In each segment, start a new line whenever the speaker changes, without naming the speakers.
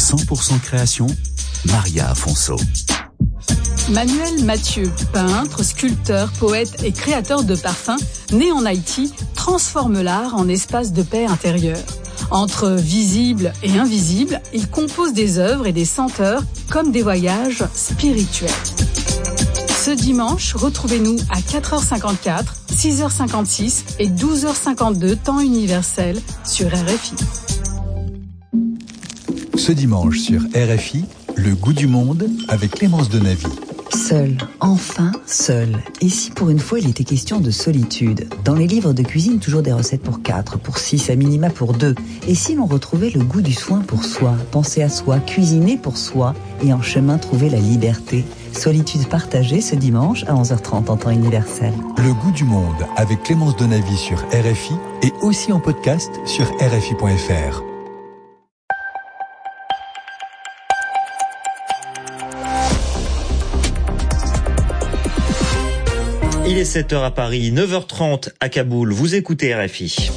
100% création, Maria Afonso.
Manuel Mathieu, peintre, sculpteur, poète et créateur de parfums, né en Haïti, transforme l'art en espace de paix intérieure. Entre visible et invisible, il compose des œuvres et des senteurs comme des voyages spirituels. Ce dimanche, retrouvez-nous à 4h54, 6h56 et 12h52 temps universel sur RFI.
Ce dimanche sur RFI, le goût du monde avec Clémence Denavy.
Seul, enfin seul. Et si pour une fois il était question de solitude? Dans les livres de cuisine, toujours des recettes pour 4, pour 6, à minima pour 2. Et si l'on retrouvait le goût du soin pour soi, penser à soi, cuisiner pour soi et en chemin trouver la liberté? Solitude partagée ce dimanche à 11h30 en temps universel.
Le goût du monde avec Clémence Denavy sur RFI et aussi en podcast sur RFI.fr.
Il est 7h à Paris, 9h30 à Kaboul. Vous écoutez RFI.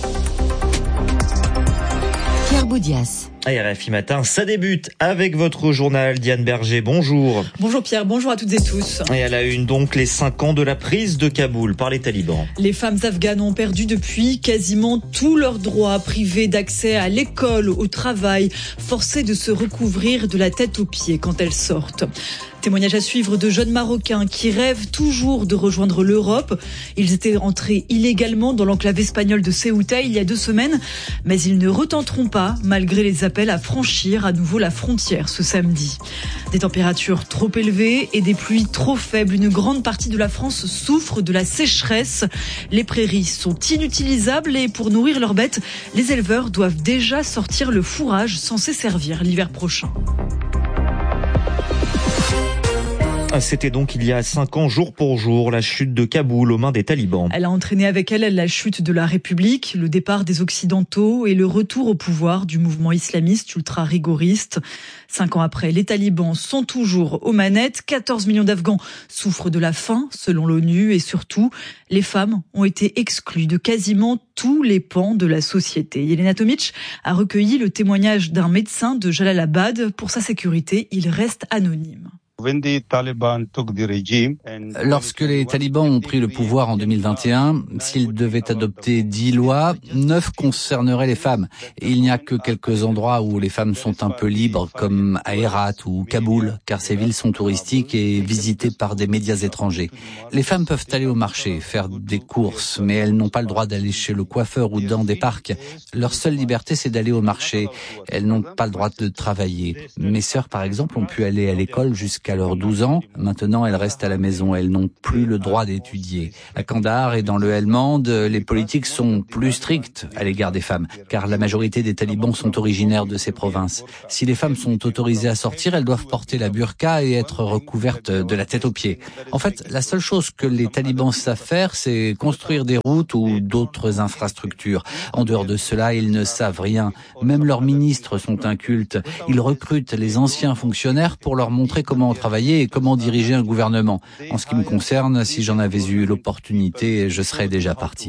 Pierre Boudias.
À RFI Matin, ça débute avec votre journal. Diane Berger, bonjour.
Bonjour Pierre, bonjour à toutes et tous.
Et à la une donc, les 5 ans de la prise de Kaboul par les talibans.
Les femmes afghanes ont perdu depuis quasiment tous leurs droits, privées d'accès à l'école, au travail, forcées de se recouvrir de la tête aux pieds quand elles sortent. Témoignage à suivre de jeunes Marocains qui rêvent toujours de rejoindre l'Europe. Ils étaient entrés illégalement dans l'enclave espagnole de Ceuta il y a 2 semaines, mais ils ne retenteront pas malgré les appels à franchir à nouveau la frontière ce samedi. Des températures trop élevées et des pluies trop faibles. Une grande partie de la France souffre de la sécheresse. Les prairies sont inutilisables et pour nourrir leurs bêtes, les éleveurs doivent déjà sortir le fourrage censé servir l'hiver prochain.
C'était donc il y a 5 ans, jour pour jour, la chute de Kaboul aux mains des talibans.
Elle a entraîné avec elle la chute de la République, le départ des Occidentaux et le retour au pouvoir du mouvement islamiste ultra-rigoriste. 5 ans après, les talibans sont toujours aux manettes. 14 millions d'Afghans souffrent de la faim, selon l'ONU. Et surtout, les femmes ont été exclues de quasiment tous les pans de la société. Yelena Tomic a recueilli le témoignage d'un médecin de Jalalabad. Pour sa sécurité, il reste anonyme.
Lorsque les talibans ont pris le pouvoir en 2021, s'ils devaient adopter 10 lois, 9 concerneraient les femmes. Et il n'y a que quelques endroits où les femmes sont un peu libres, comme à Herat ou Kaboul, car ces villes sont touristiques et visitées par des médias étrangers. Les femmes peuvent aller au marché, faire des courses, mais elles n'ont pas le droit d'aller chez le coiffeur ou dans des parcs. Leur seule liberté, c'est d'aller au marché. Elles n'ont pas le droit de travailler. Mes sœurs, par exemple, ont pu aller à l'école jusqu'à leurs 12 ans. Maintenant, elles restent à la maison. Elles n'ont plus le droit d'étudier. À Kandahar et dans le Helmand, les politiques sont plus strictes à l'égard des femmes, car la majorité des talibans sont originaires de ces provinces. Si les femmes sont autorisées à sortir, elles doivent porter la burqa et être recouvertes de la tête aux pieds. En fait, la seule chose que les talibans savent faire, c'est construire des routes ou d'autres infrastructures. En dehors de cela, ils ne savent rien. Même leurs ministres sont incultes. Ils recrutent les anciens fonctionnaires pour leur montrer comment travailler et comment diriger un gouvernement. En ce qui me concerne, si j'en avais eu l'opportunité, je serais déjà parti.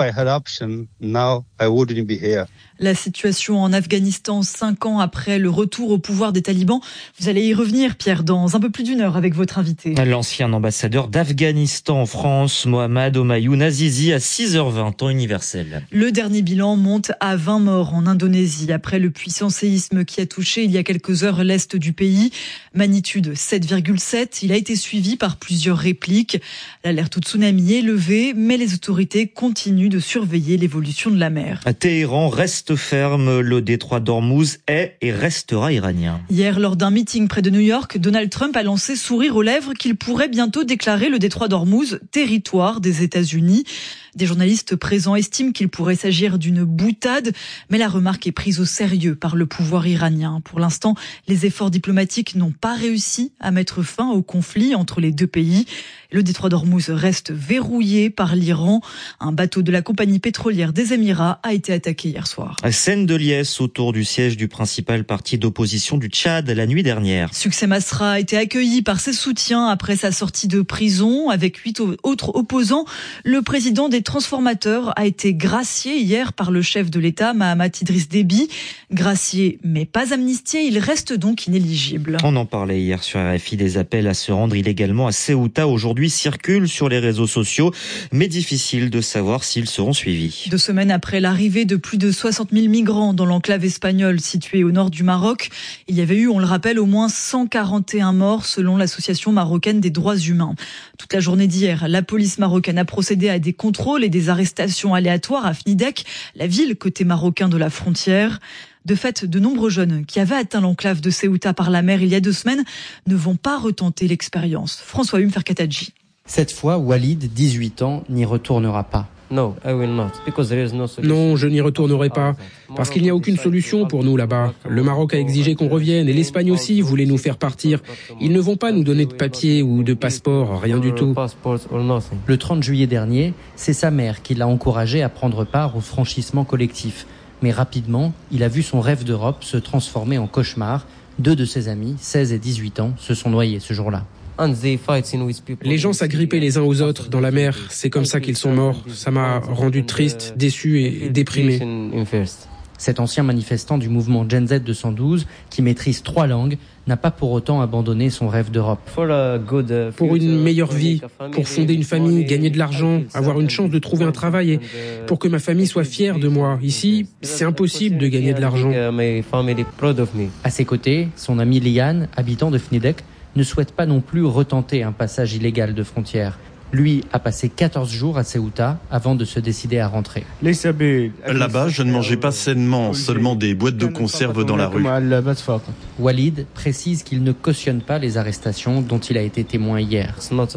La situation en Afghanistan, 5 ans après le retour au pouvoir des talibans. Vous allez y revenir, Pierre, dans un peu plus d'1 heure avec votre invité.
L'ancien ambassadeur d'Afghanistan en France, Mohammad Omayoun Azizi, à 6h20, temps universel.
Le dernier bilan monte à 20 morts en Indonésie après le puissant séisme qui a touché il y a quelques heures l'est du pays. Magnitude 7,7. Il a été suivi par plusieurs répliques. L'alerte au tsunami est levée, mais les autorités continuent de surveiller l'évolution de la mer.
Téhéran reste ferme. Le détroit d'Ormuz est et restera iranien.
Hier, lors d'un meeting près de New York, Donald Trump a lancé sourire aux lèvres qu'il pourrait bientôt déclarer le détroit d'Ormuz territoire des États-Unis. Des journalistes présents estiment qu'il pourrait s'agir d'une boutade, mais la remarque est prise au sérieux par le pouvoir iranien. Pour l'instant, les efforts diplomatiques n'ont pas réussi à mettre fin au conflit entre les deux pays. Le détroit d'Ormuz reste verrouillé par l'Iran. Un bateau de la compagnie pétrolière des Émirats a été attaqué hier soir.
Scène de liesse autour du siège du principal parti d'opposition du Tchad la nuit dernière.
Succès Masra a été accueilli par ses soutiens après sa sortie de prison avec 8 autres opposants. Le président des transformateur a été gracié hier par le chef de l'État, Mahamat Idriss Déby. Gracié, mais pas amnistié, il reste donc inéligible.
On en parlait hier sur RFI, des appels à se rendre illégalement à Ceuta aujourd'hui circulent sur les réseaux sociaux, mais difficile de savoir s'ils seront suivis.
2 semaines après l'arrivée de plus de 60 000 migrants dans l'enclave espagnole située au nord du Maroc, il y avait eu, on le rappelle, au moins 141 morts selon l'association marocaine des droits humains. Toute la journée d'hier, la police marocaine a procédé à des contrôles et des arrestations aléatoires à Fnidek, la ville côté marocain de la frontière. De fait, de nombreux jeunes qui avaient atteint l'enclave de Ceuta par la mer il y a 2 semaines ne vont pas retenter l'expérience. François Ferkataji.
Cette fois, Walid, 18 ans, n'y retournera pas.
Non, je n'y retournerai pas, parce qu'il n'y a aucune solution pour nous là-bas. Le Maroc a exigé qu'on revienne et l'Espagne aussi voulait nous faire partir. Ils ne vont pas nous donner de papier ou de passeport, rien du tout.
Le 30 juillet dernier, c'est sa mère qui l'a encouragé à prendre part au franchissement collectif. Mais rapidement, il a vu son rêve d'Europe se transformer en cauchemar. 2 de ses amis, 16 et 18 ans, se sont noyés ce jour-là.
Les gens s'agrippaient les uns aux autres dans la mer. C'est comme ça qu'ils sont morts. Ça m'a rendu triste, déçu et déprimé.
Cet ancien manifestant du mouvement Gen Z 212, qui maîtrise 3 langues, n'a pas pour autant abandonné son rêve d'Europe.
Pour une meilleure vie, pour fonder une famille, gagner de l'argent, avoir une chance de trouver un travail et pour que ma famille soit fière de moi. Ici, c'est impossible de gagner de l'argent.
À ses côtés, son ami Liane, habitant de Fnidek, ne souhaite pas non plus retenter un passage illégal de frontière. Lui a passé 14 jours à Ceuta avant de se décider à rentrer.
Là-bas, je ne mangeais pas sainement, seulement des boîtes de conserve dans la rue.
Walid précise qu'il ne cautionne pas les arrestations dont il a été témoin hier.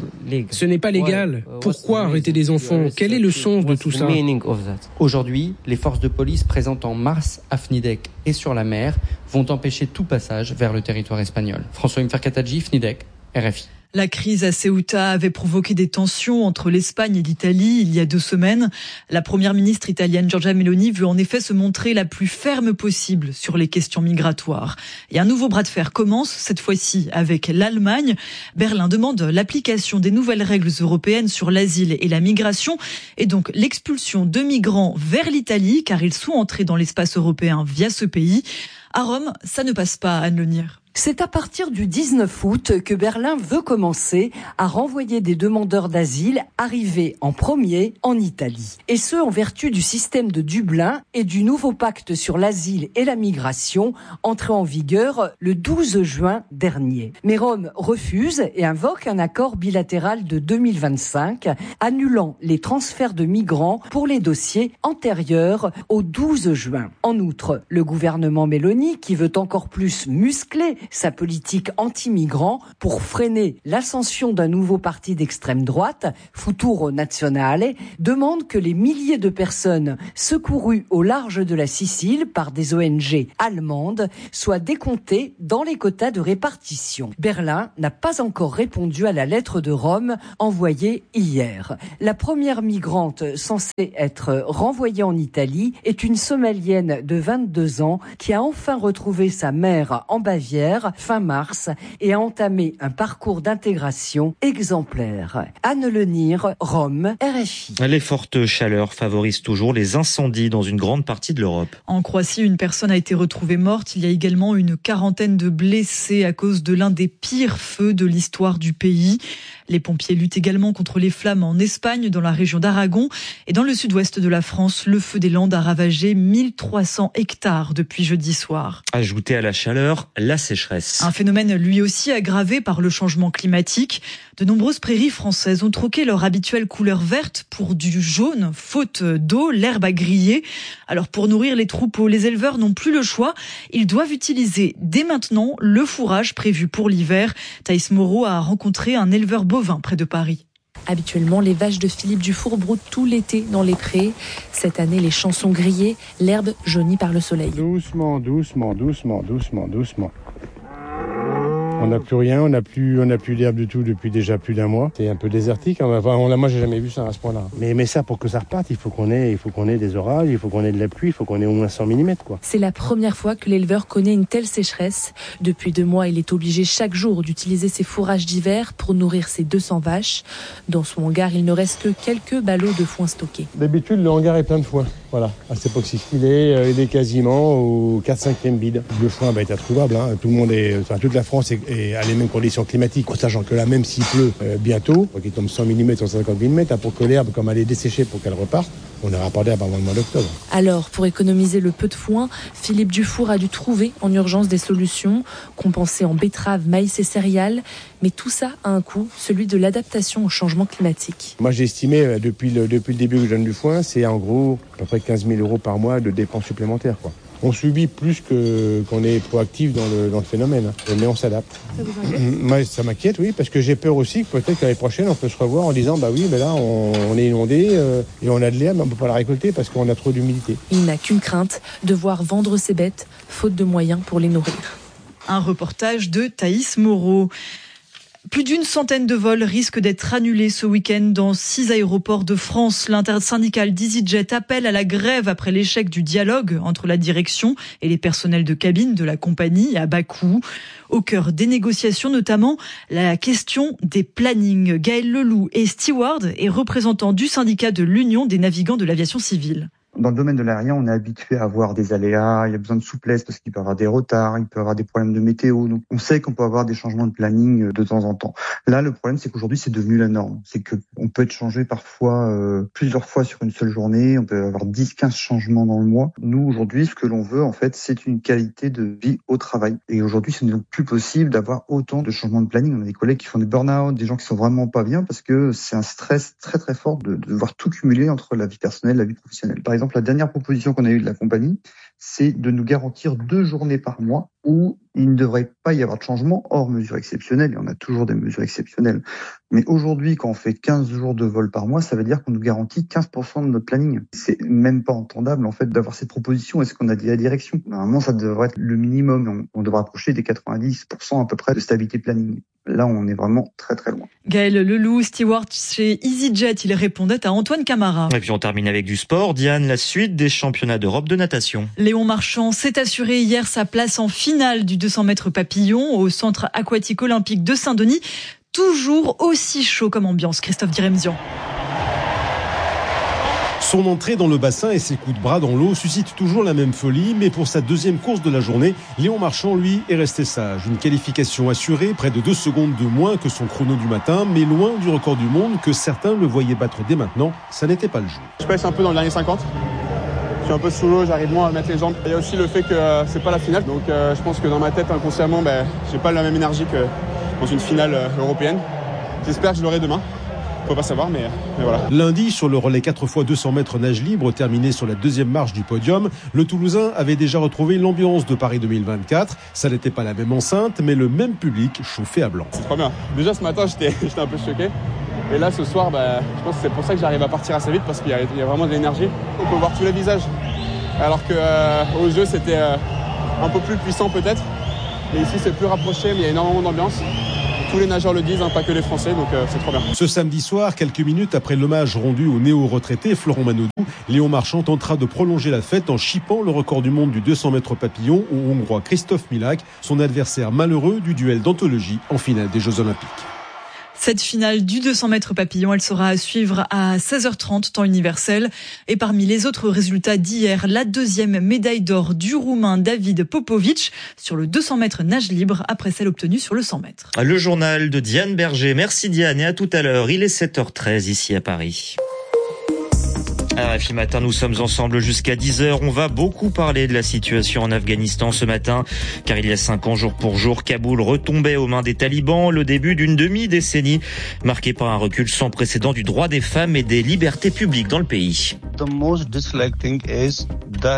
Ce n'est pas légal. Pourquoi arrêter des enfants ? Quel est le sens de tout ça ?
Aujourd'hui, les forces de police présentes en mars à Fnidek et sur la mer vont empêcher tout passage vers le territoire espagnol. François Ferkataji, Fnidek, RFI.
La crise à Ceuta avait provoqué des tensions entre l'Espagne et l'Italie il y a 2 semaines. La première ministre italienne Giorgia Meloni veut en effet se montrer la plus ferme possible sur les questions migratoires. Et un nouveau bras de fer commence, cette fois-ci avec l'Allemagne. Berlin demande l'application des nouvelles règles européennes sur l'asile et la migration et donc l'expulsion de migrants vers l'Italie car ils sont entrés dans l'espace européen via ce pays. À Rome, ça ne passe pas, Anne Lenir.
C'est à partir du 19 août que Berlin veut commencer à renvoyer des demandeurs d'asile arrivés en premier en Italie. Et ce, en vertu du système de Dublin et du nouveau pacte sur l'asile et la migration entré en vigueur le 12 juin dernier. Mais Rome refuse et invoque un accord bilatéral de 2025 annulant les transferts de migrants pour les dossiers antérieurs au 12 juin. En outre, le gouvernement Meloni, qui veut encore plus muscler sa politique anti-migrants pour freiner l'ascension d'un nouveau parti d'extrême droite, Futuro Nazionale, demande que les milliers de personnes secourues au large de la Sicile par des ONG allemandes soient décomptées dans les quotas de répartition. Berlin n'a pas encore répondu à la lettre de Rome envoyée hier. La première migrante censée être renvoyée en Italie est une Somalienne de 22 ans qui a enfin retrouvé sa mère en Bavière fin mars et a entamé un parcours d'intégration exemplaire. Anne Lenir, Rome, RFI.
Les fortes chaleurs favorisent toujours les incendies dans une grande partie de l'Europe.
En Croatie, une personne a été retrouvée morte. Il y a également une quarantaine de blessés à cause de l'un des pires feux de l'histoire du pays. Les pompiers luttent également contre les flammes en Espagne, dans la région d'Aragon. Et dans le sud-ouest de la France, le feu des Landes a ravagé 1300 hectares depuis jeudi soir.
Ajouté à la chaleur, la sécheresse.
Un phénomène lui aussi aggravé par le changement climatique. De nombreuses prairies françaises ont troqué leur habituelle couleur verte pour du jaune, faute d'eau, l'herbe a grillé. Alors pour nourrir les troupeaux, les éleveurs n'ont plus le choix. Ils doivent utiliser dès maintenant le fourrage prévu pour l'hiver. Thaïs Moreau a rencontré un éleveur bovin près de Paris.
Habituellement, les vaches de Philippe Dufour broutent tout l'été dans les prés. Cette année, les champs sont grillés, l'herbe jaunie par le soleil.
Doucement, doucement, doucement, doucement, doucement. On n'a plus rien, on n'a plus d'herbe du tout depuis déjà plus d'un mois. C'est un peu désertique. Moi, j'ai jamais vu ça à ce point-là. Mais ça, pour que ça reparte, il faut qu'on ait des orages, il faut qu'on ait de la pluie, il faut qu'on ait au moins 100 mm, quoi.
C'est la première fois que l'éleveur connaît une telle sécheresse. Depuis 2 mois, il est obligé chaque jour d'utiliser ses fourrages d'hiver pour nourrir ses 200 vaches. Dans son hangar, il ne reste que quelques ballots de foin stockés.
D'habitude, le hangar est plein de foin. Voilà, à cette époque-ci. Il est quasiment au 4/5e vide. Le foin va être introuvable. Toute la France est à les mêmes conditions climatiques. En sachant que là, même s'il pleut bientôt, qu'il tombe 100 mm, 150 mm, pour que l'herbe, comme elle est desséchée pour qu'elle reparte, on n'aura pas d'herbe avant le mois d'octobre.
Alors, pour économiser le peu de foin, Philippe Dufour a dû trouver en urgence des solutions, compenser en betteraves, maïs et céréales. Mais tout ça a un coût, celui de l'adaptation au changement climatique.
Moi, j'ai estimé depuis le début que je donne du foin, c'est en gros à peu près 15 000 € par mois de dépenses supplémentaires, quoi. On subit plus qu'on est proactif dans le phénomène, mais on s'adapte.
Ça vous inquiète ?
Moi, ça m'inquiète, oui, parce que j'ai peur aussi que peut-être l'année prochaine, on peut se revoir en disant, mais là, on est inondé et on a de l'herbe, mais on ne peut pas la récolter parce qu'on a trop d'humidité.
Il n'a qu'une crainte, devoir vendre ses bêtes, faute de moyens pour les nourrir.
Un reportage de Thaïs Moreau. Plus d'une centaine de vols risquent d'être annulés ce week-end dans 6 aéroports de France. L'intersyndicale d'EasyJet appelle à la grève après l'échec du dialogue entre la direction et les personnels de cabine de la compagnie à bas coût. Au cœur des négociations, notamment la question des plannings. Gaël Leloup est steward et représentant du syndicat de l'Union des navigants de l'aviation civile.
Dans le domaine de l'aérien, on est habitué à avoir des aléas, il y a besoin de souplesse parce qu'il peut y avoir des retards, il peut y avoir des problèmes de météo. Donc, on sait qu'on peut avoir des changements de planning de temps en temps. Là, le problème, c'est qu'aujourd'hui, c'est devenu la norme. C'est qu'on peut être changé parfois plusieurs fois sur une seule journée. On peut avoir 10-15 changements dans le mois. Nous, aujourd'hui, ce que l'on veut, en fait, c'est une qualité de vie au travail. Et aujourd'hui, ce n'est donc plus possible d'avoir autant de changements de planning. On a des collègues qui font des burn-out, des gens qui sont vraiment pas bien parce que c'est un stress très très fort de devoir tout cumuler entre la vie personnelle et la vie professionnelle. Par exemple, la dernière proposition qu'on a eue de la compagnie, c'est de nous garantir 2 journées par mois où il ne devrait pas y avoir de changement hors mesures exceptionnelles. Et on a toujours des mesures exceptionnelles. Mais aujourd'hui, quand on fait 15 jours de vol par mois, ça veut dire qu'on nous garantit 15% de notre planning. C'est même pas entendable, en fait, d'avoir cette proposition. Est-ce qu'on a dit à la direction? Normalement, ça devrait être le minimum. On devrait approcher des 90% à peu près de stabilité planning. Là, on est vraiment très très loin.
Gaël Leloup, steward chez EasyJet, il répondait à Antoine Camara.
Et puis on termine avec du sport. Diane, la suite des championnats d'Europe de natation.
Léon Marchand s'est assuré hier sa place en finale du 200 mètres papillon au centre aquatique olympique de Saint-Denis. Toujours aussi chaud comme ambiance. Christophe Diremzian.
Son entrée dans le bassin et ses coups de bras dans l'eau suscitent toujours la même folie, mais pour sa deuxième course de la journée, Léon Marchand, lui, est resté sage. Une qualification assurée, près de 2 secondes de moins que son chrono du matin, mais loin du record du monde que certains le voyaient battre dès maintenant. Ça n'était pas le jeu.
Je pêche un peu dans le dernier 50. Je suis un peu sous l'eau, j'arrive moins à mettre les jambes. Il y a aussi le fait que c'est pas la finale, donc je pense que dans ma tête, inconsciemment, j'ai pas la même énergie que dans une finale européenne. J'espère que je l'aurai demain. Faut pas savoir, mais voilà.
Lundi, sur le relais 4x200 mètres nage libre, terminé sur la 2e marche du podium, le Toulousain avait déjà retrouvé l'ambiance de Paris 2024. Ça n'était pas la même enceinte, mais le même public chauffé à blanc.
C'est trop bien. Déjà ce matin, j'étais un peu choqué. Et là, ce soir, je pense que c'est pour ça que j'arrive à partir assez vite, parce qu'il y a vraiment de l'énergie. On peut voir tous les visages. Alors qu'aux Jeux, c'était un peu plus puissant peut-être. Mais ici, c'est plus rapproché, mais il y a énormément d'ambiance. Tous les nageurs le disent, pas que les Français, donc c'est trop bien.
Ce samedi soir, quelques minutes après l'hommage rendu au néo-retraité Florent Manodou, Léon Marchand tentera de prolonger la fête en chippant le record du monde du 200 mètres papillon au Hongrois Christophe Milák, son adversaire malheureux du duel d'anthologie en finale des Jeux Olympiques.
Cette finale du 200 mètres papillon, elle sera à suivre à 16h30 temps universel. Et parmi les autres résultats d'hier, la 2e médaille d'or du Roumain David Popovic sur le 200 mètres nage libre après celle obtenue sur le 100 mètres.
Le journal de Diane Berger. Merci Diane et à tout à l'heure. Il est 7h13 ici à Paris. RFI Matin, nous sommes ensemble jusqu'à 10h. On va beaucoup parler de la situation en Afghanistan ce matin, car il y a 5 ans, jour pour jour, Kaboul retombait aux mains des talibans, le début d'une demi-décennie marquée par un recul sans précédent du droit des femmes et des libertés publiques dans le pays.
The most disliked thing is that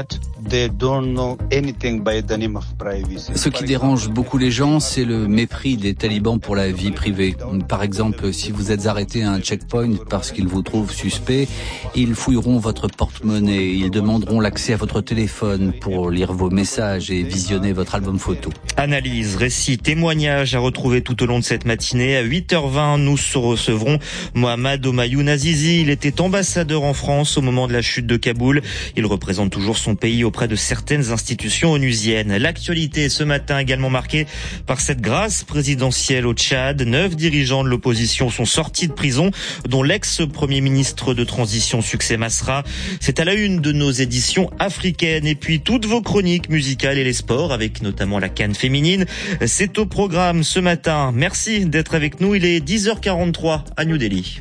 Ce qui dérange beaucoup les gens, c'est le mépris des talibans pour la vie privée. Par exemple, si vous êtes arrêté à un checkpoint parce qu'ils vous trouvent suspect, ils fouilleront votre porte-monnaie, ils demanderont l'accès à votre téléphone pour lire vos messages et visionner votre album photo.
Analyse, récit, témoignage à retrouver tout au long de cette matinée. À 8h20, nous recevrons Mohamed Omayoun Azizi. Il était ambassadeur en France au moment de la chute de Kaboul. Il représente toujours son pays auprès de certaines institutions onusiennes. L'actualité ce matin également marquée par cette grâce présidentielle au Tchad. 9 dirigeants de l'opposition sont sortis de prison, dont l'ex-premier ministre de transition Succès Masra. C'est à la une de nos éditions africaines. Et puis toutes vos chroniques musicales et les sports, avec notamment la CAN féminine. C'est au programme ce matin. Merci d'être avec nous. Il est 10h43 à New Delhi.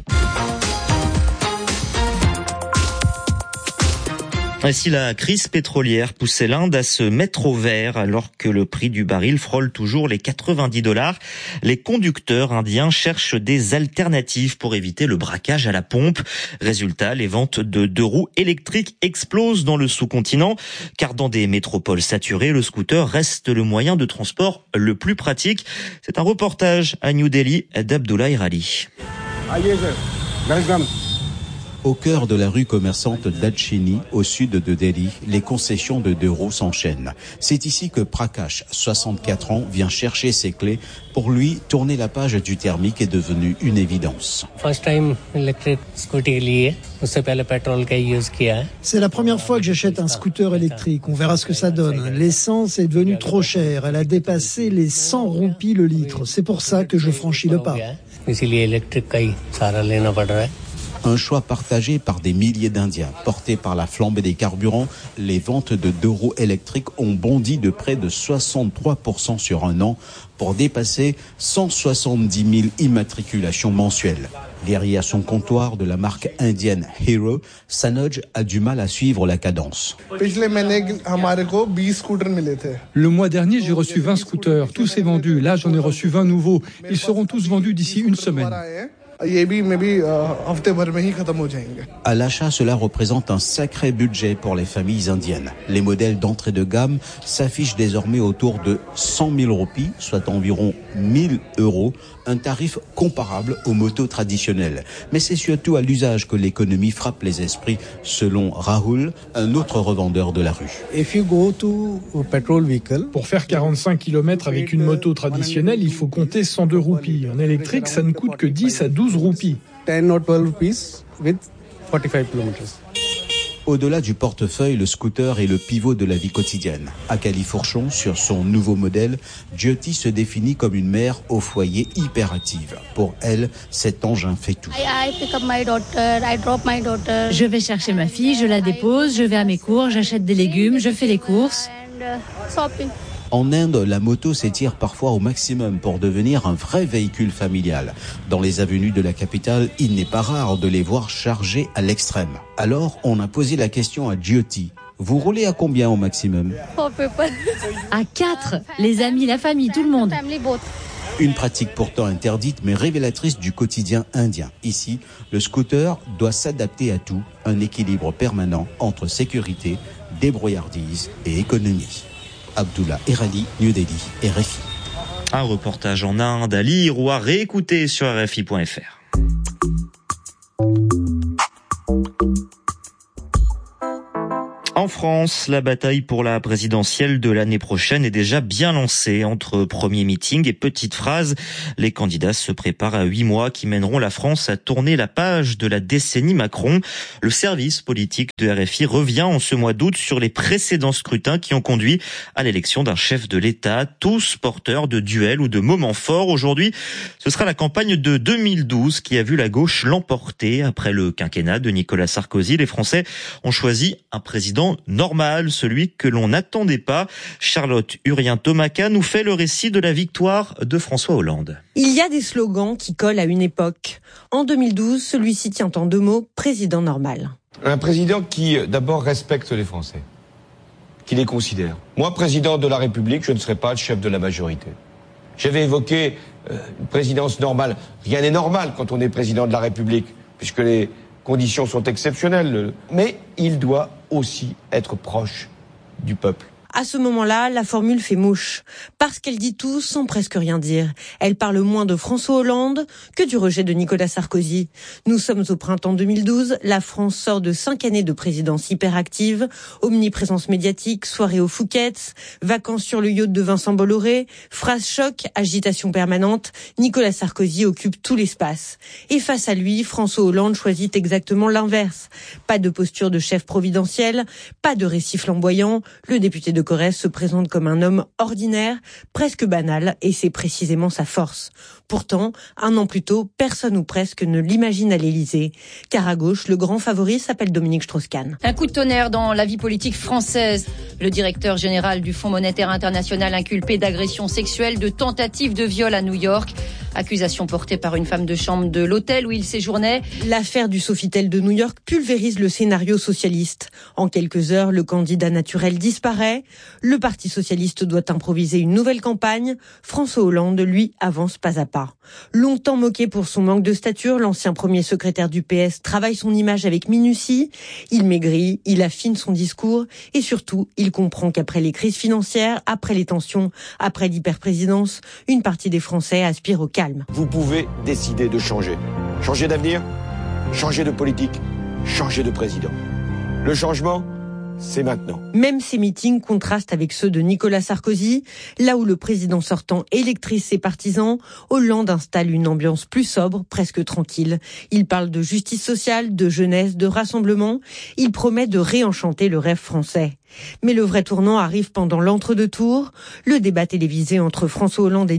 Ainsi, la crise pétrolière poussait l'Inde à se mettre au vert alors que le prix du baril frôle toujours les $90. Les conducteurs indiens cherchent des alternatives pour éviter le braquage à la pompe. Résultat, les ventes de 2 roues électriques explosent dans le sous-continent, car dans des métropoles saturées, le scooter reste le moyen de transport le plus pratique. C'est un reportage à New Delhi d'Abdullah Irali.
Au cœur de la rue commerçante d'Adchini, au sud de Delhi, les concessions de 2 roues s'enchaînent. C'est ici que Prakash, 64 ans, vient chercher ses clés. Pour lui, tourner la page du thermique est devenu une évidence.
C'est la première fois que j'achète un scooter électrique. On verra ce que ça donne. L'essence est devenue trop chère. Elle a dépassé les 100 roupies le litre. C'est pour ça que je franchis le pas.
Un choix partagé par des milliers d'Indiens. Portés par la flambée des carburants, les ventes de 2 roues électriques ont bondi de près de 63% sur un an pour dépasser 170 000 immatriculations mensuelles. Derrière son comptoir de la marque indienne Hero, Sanoj a du mal à suivre la cadence.
Le mois dernier, j'ai reçu 20 scooters. Tout s'est vendu. Là, j'en ai reçu 20 nouveaux. Ils seront tous vendus d'ici une semaine.
À l'achat, cela représente un sacré budget pour les familles indiennes. Les modèles d'entrée de gamme s'affichent désormais autour de 100 000 roupies, soit environ 1 000 €, un tarif comparable aux motos traditionnelles. Mais c'est surtout à l'usage que l'économie frappe les esprits, selon Rahul, un autre revendeur de la rue.
Pour faire 45 km avec une moto traditionnelle, il faut compter 102 roupies. En électrique, ça ne coûte que 10 à 12 roupies.
Au-delà du portefeuille, le scooter est le pivot de la vie quotidienne. À Califourchon, sur son nouveau modèle, Jyoti se définit comme une mère au foyer hyperactive. Pour elle, cet engin fait tout.
Je vais chercher ma fille, je la dépose, je vais à mes cours, j'achète des légumes, je fais les courses.
En Inde, la moto s'étire parfois au maximum pour devenir un vrai véhicule familial. Dans les avenues de la capitale, il n'est pas rare de les voir chargés à l'extrême. Alors, on a posé la question à Jyoti. Vous roulez à combien au maximum ?
À 4, les amis, la famille, tout le monde.
Une pratique pourtant interdite mais révélatrice du quotidien indien. Ici, le scooter doit s'adapter à tout, un équilibre permanent entre sécurité, débrouillardise et économie. Abdullah Irali, New Delhi, RFI.
Un reportage en Inde à lire ou à réécouter sur RFI.fr. En France, la bataille pour la présidentielle de l'année prochaine est déjà bien lancée. Entre premiers meetings et petites phrases, les candidats se préparent à 8 mois qui mèneront la France à tourner la page de la décennie Macron. Le service politique de RFI revient en ce mois d'août sur les précédents scrutins qui ont conduit à l'élection d'un chef de l'État, tous porteurs de duels ou de moments forts. Aujourd'hui, ce sera la campagne de 2012 qui a vu la gauche l'emporter. Après le quinquennat de Nicolas Sarkozy, les Français ont choisi un président normal, celui que l'on n'attendait pas. Charlotte Urien-Tomaca nous fait le récit de la victoire de François Hollande.
Il y a des slogans qui collent à une époque. En 2012, celui-ci tient en 2 mots, président normal.
Un président qui d'abord respecte les Français, qui les considère. Moi, président de la République, je ne serai pas le chef de la majorité. J'avais évoqué une présidence normale. Rien n'est normal quand on est président de la République, puisque les conditions sont exceptionnelles. Mais il doit aussi être proche du peuple.
À ce moment-là, la formule fait mouche, parce qu'elle dit tout sans presque rien dire. Elle parle moins de François Hollande que du rejet de Nicolas Sarkozy. Nous sommes au printemps 2012, la France sort de 5 années de présidence hyperactive, omniprésence médiatique, soirée au Fouquet's, vacances sur le yacht de Vincent Bolloré, phrases choc, agitation permanente. Nicolas Sarkozy occupe tout l'espace. Et face à lui, François Hollande choisit exactement l'inverse. Pas de posture de chef providentiel, pas de récit flamboyant. Le député de Corrèze se présente comme un homme ordinaire, presque banal, et c'est précisément sa force. Pourtant, 1 an plus tôt, personne ou presque ne l'imagine à l'Élysée. Car à gauche, le grand favori s'appelle Dominique Strauss-Kahn.
Un coup de tonnerre dans la vie politique française. Le directeur général du Fonds monétaire international inculpé d'agression sexuelle, de tentative de viol à New York. Accusation portée par une femme de chambre de l'hôtel où il séjournait.
L'affaire du Sofitel de New York pulvérise le scénario socialiste. En quelques heures, le candidat naturel disparaît. Le Parti socialiste doit improviser une nouvelle campagne. François Hollande, lui, avance pas à pas. Longtemps moqué pour son manque de stature, l'ancien premier secrétaire du PS travaille son image avec minutie. Il maigrit, il affine son discours et surtout, il comprend qu'après les crises financières, après les tensions, après l'hyperprésidence, une partie des Français aspire au calme.
Vous pouvez décider de changer. Changer d'avenir, changer de politique, changer de président. Le changement, c'est maintenant.
Même ces meetings contrastent avec ceux de Nicolas Sarkozy. Là où le président sortant électrise ses partisans, Hollande installe une ambiance plus sobre, presque tranquille. Il parle de justice sociale, de jeunesse, de rassemblement. Il promet de réenchanter le rêve français. Mais le vrai tournant arrive pendant l'entre-deux tours. Le débat télévisé entre François Hollande et